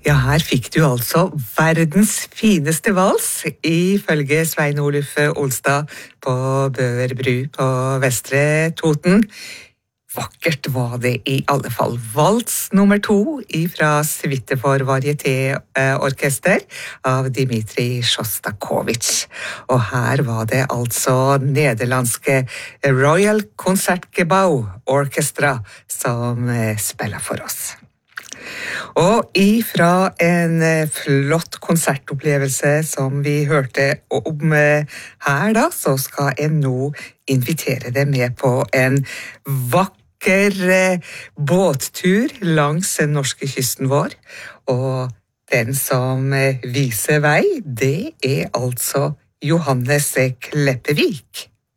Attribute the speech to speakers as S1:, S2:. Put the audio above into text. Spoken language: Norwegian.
S1: Ja, her fikk du altså verdens fineste vals, ifølge Svein Oluf Olstad på Bøer bru på Vestre Toten. Vakkert var det i alle fall. Vals nummer 2 fra Suite for Varieté-orkester av Dmitrij Sjostakovitsj. Og her var det altså nederlandske Royal Concertgebouw Orchestra som spiller for oss. Og ifra en flott konsertopplevelse som vi hørte om her da, så skal jeg nå invitere deg med på en vakker båttur langs den norske kysten vår. Og den som viser vei, det altså Johannes Kleppevik.